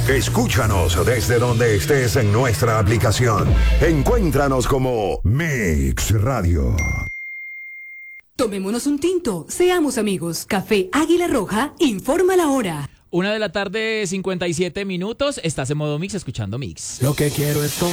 Escúchanos desde donde estés en nuestra aplicación. Encuéntranos como Mix Radio. Tomémonos un tinto, seamos amigos. Café Águila Roja informa la hora. 1:57 p.m. Estás en modo Mix, escuchando Mix. Lo que quiero es